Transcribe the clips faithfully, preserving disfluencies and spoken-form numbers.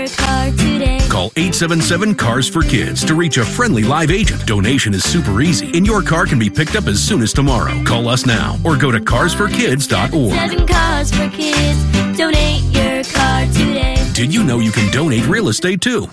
Call eight seven seven, C A R S for Kids to reach a friendly live agent. Donation is super easy, and your car can be picked up as soon as tomorrow. Call us now or go to cars for kids dot org. Seven Cars for Kids. Donate your car today. Did you know you can donate real estate too?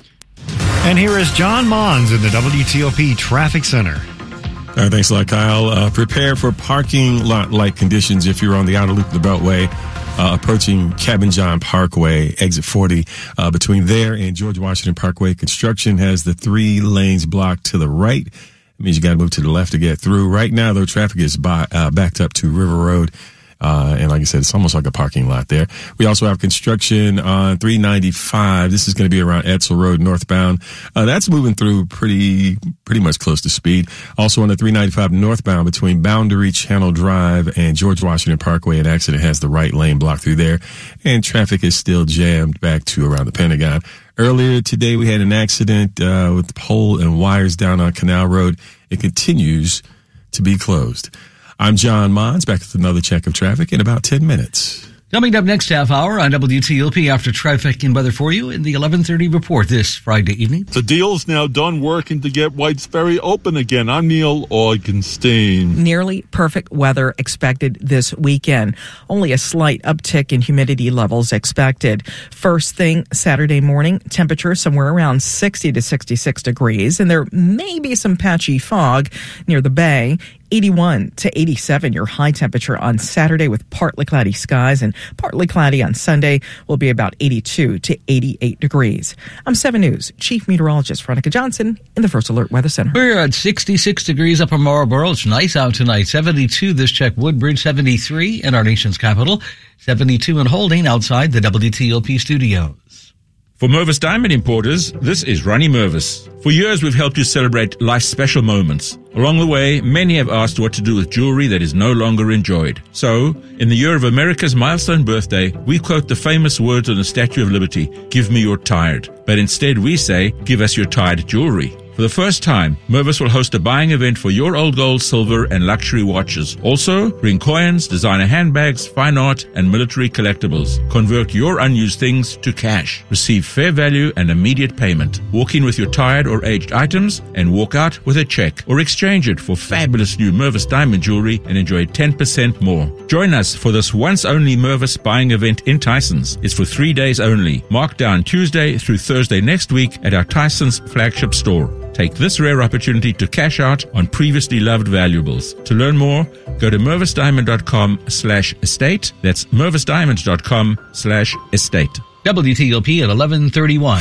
And here is John Mons in the W T O P Traffic Center. All right, thanks a lot, Kyle. Uh, prepare for parking lot-like conditions if you're on the outer loop of the Beltway, uh, approaching Cabin John Parkway, exit forty. Uh, between there and George Washington Parkway, construction has the three lanes blocked to the right. It means you got to move to the left to get through. Right now, though, traffic is by, uh, backed up to River Road. Uh, and like I said, it's almost like a parking lot there. We also have construction on three ninety-five. This is going to be around Edsel Road northbound. Uh, that's moving through pretty, pretty much close to speed. Also on the three ninety-five northbound between Boundary Channel Drive and George Washington Parkway, an accident has the right lane blocked through there, and traffic is still jammed back to around the Pentagon. Earlier today, we had an accident, uh, with pole and wires down on Canal Road. It continues to be closed. I'm John Mons, back with another check of traffic in about ten minutes. Coming up next half hour on W T O P after traffic and weather for you in the eleven thirty report this Friday evening. The deal's now done working to get Whites Ferry open again. I'm Neil Augenstein. Nearly perfect weather expected this weekend. Only a slight uptick in humidity levels expected. First thing Saturday morning, temperature somewhere around sixty to sixty-six degrees, and there may be some patchy fog near the bay. eighty-one to eighty-seven, your high temperature on Saturday with partly cloudy skies, and partly cloudy on Sunday will be about eighty-two to eighty-eight degrees. I'm seven News Chief Meteorologist Veronica Johnson in the First Alert Weather Center. We're at sixty-six degrees up in Marlboro. It's nice out tonight. seventy-two this check Woodbridge, seventy-three in our nation's capital, seventy-two and holding outside the W T O P studios. For Mervis Diamond Importers, this is Ronnie Mervis. For years, we've helped you celebrate life's special moments. Along the way, many have asked what to do with jewelry that is no longer enjoyed. So, in the year of America's milestone birthday, we quote the famous words on the Statue of Liberty, "Give me your tired." But instead we say, "Give us your tired jewelry." For the first time, Mervis will host a buying event for your old gold, silver, and luxury watches. Also, bring coins, designer handbags, fine art, and military collectibles. Convert your unused things to cash. Receive fair value and immediate payment. Walk in with your tired or aged items and walk out with a check. Or exchange it for fabulous new Mervis diamond jewelry and enjoy ten percent more. Join us for this once-only Mervis buying event in Tysons. It's for three days only. Mark down Tuesday through Thursday next week at our Tysons flagship store. Take this rare opportunity to cash out on previously loved valuables. To learn more, go to mervisdiamond.com slash estate. That's mervisdiamond.com slash estate. W T O P at eleven thirty-one.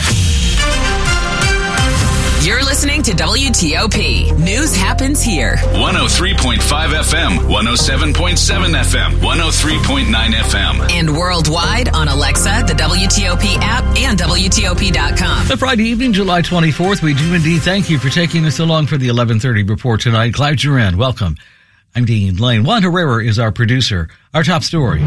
You're listening to W T O P. News happens here. one oh three point five F M, one oh seven point seven F M, one oh three point nine F M. And worldwide on Alexa, the W T O P app, and W T O P dot com. The Friday evening, July twenty-fourth, we do indeed thank you for taking us along for the eleven thirty report tonight. Clive Duran, welcome. I'm Dean Lane. Juan Herrera is our producer. Our top story.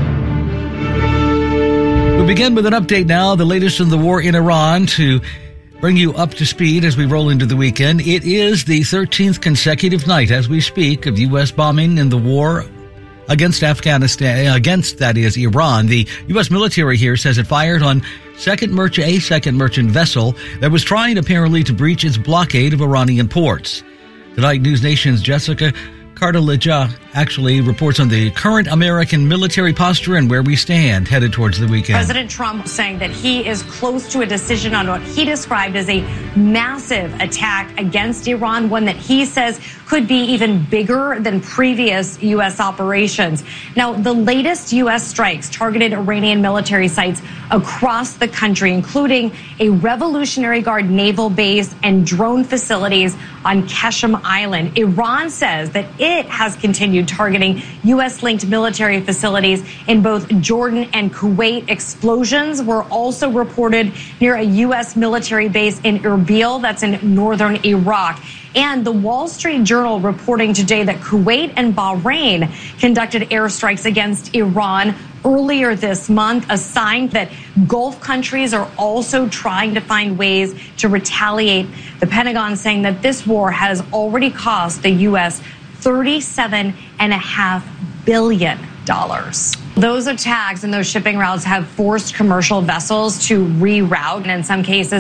We begin with an update now, the latest in the war in Iran, to bring you up to speed as we roll into the weekend. It is the thirteenth consecutive night as we speak of U S bombing in the war against Afghanistan, against, that is, Iran. The U S military here says it fired on second merchant, a second merchant vessel that was trying apparently to breach its blockade of Iranian ports. Tonight, News Nation's Jessica Cardelija actually reports on the current American military posture and where we stand headed towards the weekend. President Trump saying that he is close to a decision on what he described as a massive attack against Iran, one that he says could be even bigger than previous U S operations. Now, the latest U S strikes targeted Iranian military sites across the country, including a Revolutionary Guard naval base and drone facilities on Qeshm Island. Iran says that it has continued targeting U S-linked military facilities in both Jordan and Kuwait. Explosions were also reported near a U S military base in Erbil, that's in northern Iraq. And the Wall Street Journal reporting today that Kuwait and Bahrain conducted airstrikes against Iran earlier this month, a sign that Gulf countries are also trying to find ways to retaliate. The Pentagon saying that this war has already cost the U S thirty-seven point five billion dollars. Those attacks and those shipping routes have forced commercial vessels to reroute, and in some cases,